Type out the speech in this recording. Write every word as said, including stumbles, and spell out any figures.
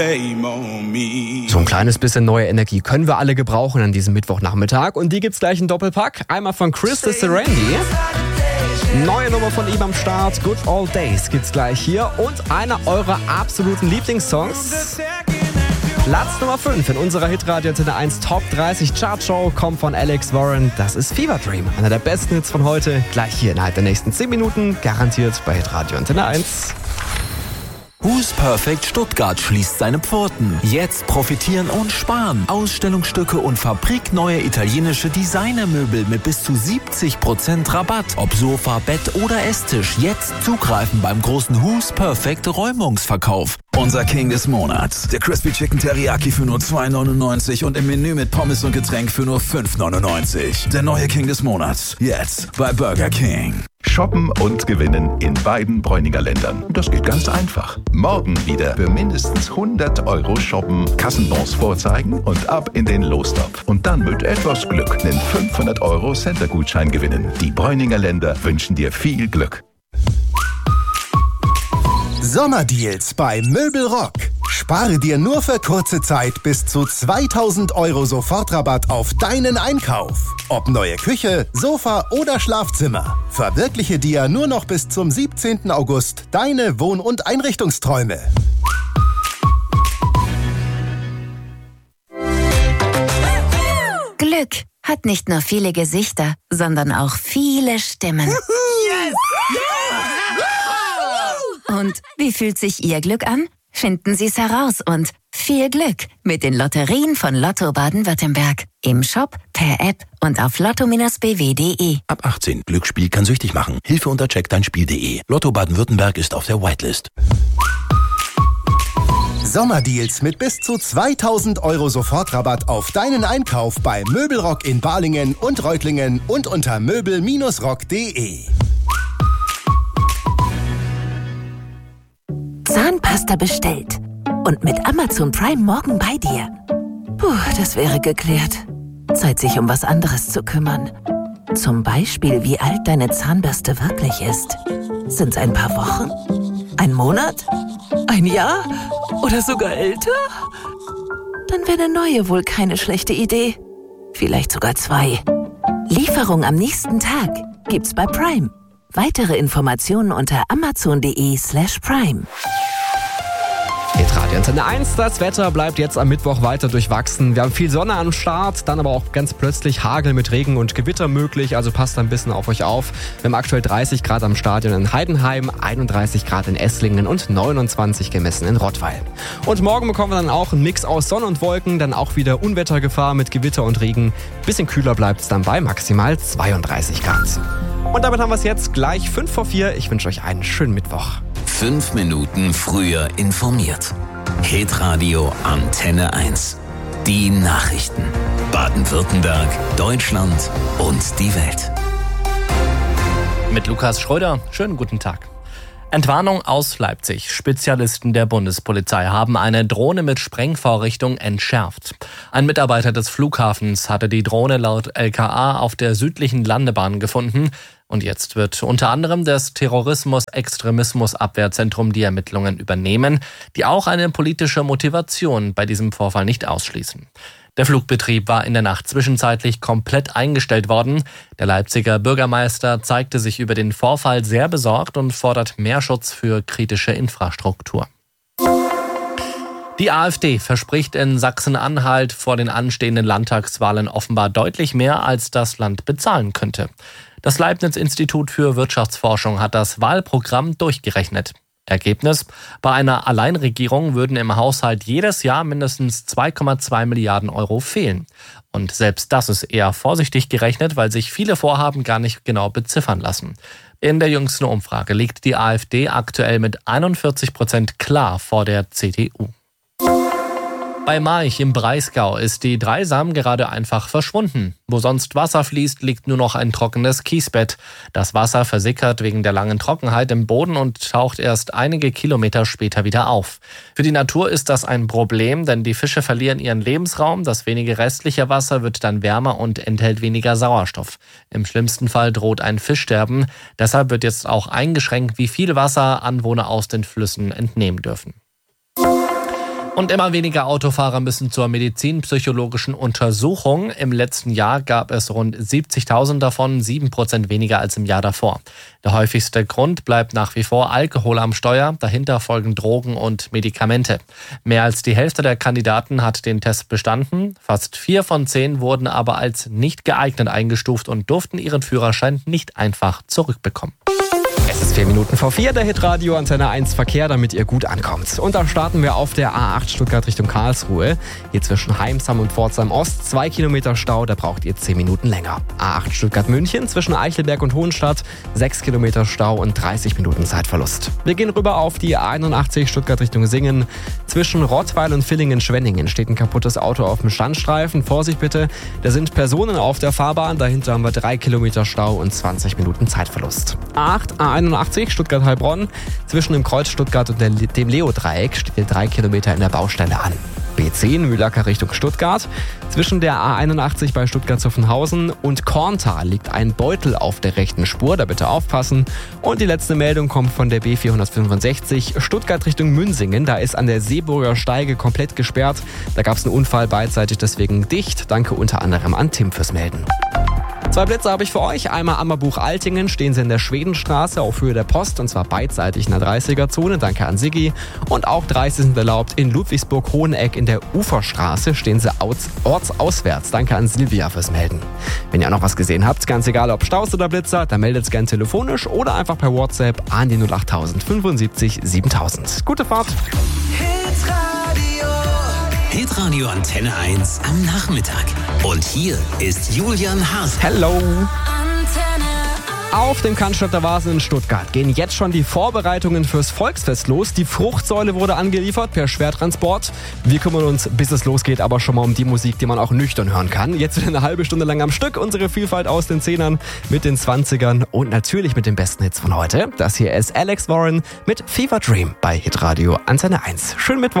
So ein kleines bisschen neue Energie können wir alle gebrauchen an diesem Mittwochnachmittag. Und die gibt's gleich in Doppelpack. Einmal von Chris de Serendi. Neue Nummer von ihm am Start. Good Old Days gibt's gleich hier. Und einer eurer absoluten Lieblingssongs. Platz Nummer fünf in unserer Hitradio Antenne eins Top dreißig Chartshow kommt von Alex Warren. Das ist Fever Dream. Einer der besten Hits von heute. Gleich hier innerhalb der nächsten zehn Minuten. Garantiert bei Hitradio Antenne eins. Who's Perfect Stuttgart schließt seine Pforten. Jetzt profitieren und sparen. Ausstellungsstücke und fabrikneue italienische Designermöbel mit bis zu siebzig Prozent Rabatt. Ob Sofa, Bett oder Esstisch. Jetzt zugreifen beim großen Who's Perfect Räumungsverkauf. Unser King des Monats. Der Crispy Chicken Teriyaki für nur zwei neunundneunzig und im Menü mit Pommes und Getränk für nur fünf neunundneunzig. Der neue King des Monats. Jetzt bei Burger King. Shoppen und gewinnen in beiden Bräuninger Ländern. Das geht ganz einfach. Morgen wieder für mindestens hundert Euro shoppen, Kassenbons vorzeigen und ab in den Lostopf. Und dann mit etwas Glück einen fünfhundert Euro Center-Gutschein gewinnen. Die Bräuninger Länder wünschen dir viel Glück. Sommerdeals bei Möbelrock. Spare dir nur für kurze Zeit bis zu zweitausend Euro Sofortrabatt auf deinen Einkauf. Ob neue Küche, Sofa oder Schlafzimmer. Verwirkliche dir nur noch bis zum siebzehnten August deine Wohn- und Einrichtungsträume. Glück hat nicht nur viele Gesichter, sondern auch viele Stimmen. Yes! Und wie fühlt sich Ihr Glück an? Finden Sie es heraus und viel Glück mit den Lotterien von Lotto Baden-Württemberg. Im Shop, per App und auf lotto Bindestrich b w punkt d e. Ab achtzehn. Glücksspiel kann süchtig machen. Hilfe unter check dein Spiel punkt d e. Lotto Baden-Württemberg ist auf der Whitelist. Sommerdeals mit bis zu zweitausend Euro Sofortrabatt auf deinen Einkauf bei Möbelrock in Balingen und Reutlingen und unter möbel Bindestrich rock punkt d e. Zahnpasta bestellt. Und mit Amazon Prime morgen bei dir. Puh, das wäre geklärt. Zeit, sich um was anderes zu kümmern. Zum Beispiel, wie alt deine Zahnbürste wirklich ist. Sind's ein paar Wochen? Ein Monat? Ein Jahr? Oder sogar älter? Dann wäre eine neue wohl keine schlechte Idee. Vielleicht sogar zwei. Lieferung am nächsten Tag gibt's bei Prime. Weitere Informationen unter amazon punkt d e slash prime. Hitradio Antenne eins, das Wetter bleibt jetzt am Mittwoch weiter durchwachsen. Wir haben viel Sonne am Start, dann aber auch ganz plötzlich Hagel mit Regen und Gewitter möglich, also passt ein bisschen auf euch auf. Wir haben aktuell dreißig Grad am Stadion in Heidenheim, einunddreißig Grad in Esslingen und neunundzwanzig gemessen in Rottweil. Und morgen bekommen wir dann auch einen Mix aus Sonne und Wolken, dann auch wieder Unwettergefahr mit Gewitter und Regen. Bisschen kühler bleibt es dann bei maximal zweiunddreißig Grad. Und damit haben wir es jetzt gleich fünf vor vier. Ich wünsche euch einen schönen Mittwoch. Fünf Minuten früher informiert. Hitradio Antenne eins. Die Nachrichten. Baden-Württemberg, Deutschland und die Welt. Mit Lukas Schröder. Schönen guten Tag. Entwarnung aus Leipzig. Spezialisten der Bundespolizei haben eine Drohne mit Sprengvorrichtung entschärft. Ein Mitarbeiter des Flughafens hatte die Drohne laut L K A auf der südlichen Landebahn gefunden. Und jetzt wird unter anderem das Terrorismus-Extremismus-Abwehrzentrum die Ermittlungen übernehmen, die auch eine politische Motivation bei diesem Vorfall nicht ausschließen. Der Flugbetrieb war in der Nacht zwischenzeitlich komplett eingestellt worden. Der Leipziger Bürgermeister zeigte sich über den Vorfall sehr besorgt und fordert mehr Schutz für kritische Infrastruktur. Die AfD verspricht in Sachsen-Anhalt vor den anstehenden Landtagswahlen offenbar deutlich mehr, als das Land bezahlen könnte. Das Leibniz-Institut für Wirtschaftsforschung hat das Wahlprogramm durchgerechnet. Ergebnis: Bei einer Alleinregierung würden im Haushalt jedes Jahr mindestens zwei Komma zwei Milliarden Euro fehlen. Und selbst das ist eher vorsichtig gerechnet, weil sich viele Vorhaben gar nicht genau beziffern lassen. In der jüngsten Umfrage liegt die AfD aktuell mit einundvierzig Prozent klar vor der C D U. Bei March im Breisgau ist die Dreisam gerade einfach verschwunden. Wo sonst Wasser fließt, liegt nur noch ein trockenes Kiesbett. Das Wasser versickert wegen der langen Trockenheit im Boden und taucht erst einige Kilometer später wieder auf. Für die Natur ist das ein Problem, denn die Fische verlieren ihren Lebensraum. Das wenige restliche Wasser wird dann wärmer und enthält weniger Sauerstoff. Im schlimmsten Fall droht ein Fischsterben. Deshalb wird jetzt auch eingeschränkt, wie viel Wasser Anwohner aus den Flüssen entnehmen dürfen. Und immer weniger Autofahrer müssen zur medizinpsychologischen Untersuchung. Im letzten Jahr gab es rund siebzigtausend davon, sieben Prozent weniger als im Jahr davor. Der häufigste Grund bleibt nach wie vor Alkohol am Steuer. Dahinter folgen Drogen und Medikamente. Mehr als die Hälfte der Kandidaten hat den Test bestanden. Fast vier von zehn wurden aber als nicht geeignet eingestuft und durften ihren Führerschein nicht einfach zurückbekommen. Es ist vier Minuten vor vier, der Hitradio Antenne eins Verkehr, damit ihr gut ankommt. Und da starten wir auf der A acht Stuttgart Richtung Karlsruhe. Hier zwischen Heimsam und Pforzheim Ost, zwei Kilometer Stau, da braucht ihr zehn Minuten länger. A acht Stuttgart München zwischen Eichelberg und Hohenstadt, sechs Kilometer Stau und dreißig Minuten Zeitverlust. Wir gehen rüber auf die A einundachtzig Stuttgart Richtung Singen. Zwischen Rottweil und Villingen-Schwenningen steht ein kaputtes Auto auf dem Standstreifen. Vorsicht bitte, da sind Personen auf der Fahrbahn. Dahinter haben wir drei Kilometer Stau und zwanzig Minuten Zeitverlust. A acht, A einundachtzig Stuttgart-Heilbronn. Zwischen dem Kreuz Stuttgart und dem Leo-Dreieck steht ihr drei Kilometer in der Baustelle an. B zehn Mühlacker Richtung Stuttgart. Zwischen der A einundachtzig bei Stuttgart-Zuffenhausen und Korntal liegt ein Beutel auf der rechten Spur, da bitte aufpassen. Und die letzte Meldung kommt von der B vierhundertfünfundsechzig Stuttgart Richtung Münsingen. Da ist an der Seeburger Steige komplett gesperrt. Da gab es einen Unfall, beidseitig deswegen dicht. Danke unter anderem an Tim fürs Melden. Zwei Blitze habe ich für euch. Einmal Ammerbuch-Altingen, stehen sie in der Schwedenstraße auf Höhe der Post und zwar beidseitig in der dreißiger-Zone. Danke an Siggi. Und auch dreißig sind erlaubt in Ludwigsburg-Hoheneck in der Uferstraße stehen sie ortsauswärts. Danke an Silvia fürs Melden. Wenn ihr auch noch was gesehen habt, ganz egal ob Staus oder Blitzer, dann meldet es gerne telefonisch oder einfach per WhatsApp an die null acht tausend fünfundsiebzig siebentausend. Gute Fahrt! Hitradio Antenne eins am Nachmittag. Und hier ist Julian Haas. Hello! Auf dem Cannstatter Vasen in Stuttgart gehen jetzt schon die Vorbereitungen fürs Volksfest los. Die Fruchtsäule wurde angeliefert per Schwertransport. Wir kümmern uns, bis es losgeht, aber schon mal um die Musik, die man auch nüchtern hören kann. Jetzt wieder eine halbe Stunde lang am Stück. Unsere Vielfalt aus den Zehnern mit den Zwanzigern und natürlich mit den besten Hits von heute. Das hier ist Alex Warren mit Fever Dream bei Hitradio Antenne eins. Schönen Mittwoch.